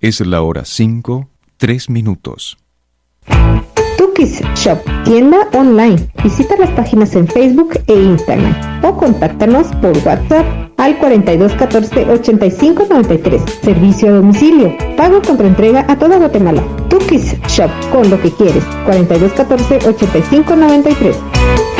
Es la hora 5:03. Tukis Shop, tienda online. Visita las páginas en Facebook e Instagram o contáctanos por WhatsApp al 42 14 85 93. Servicio a domicilio. Pago contra entrega a toda Guatemala. Tukis Shop, con lo que quieres. 42 14 85 93.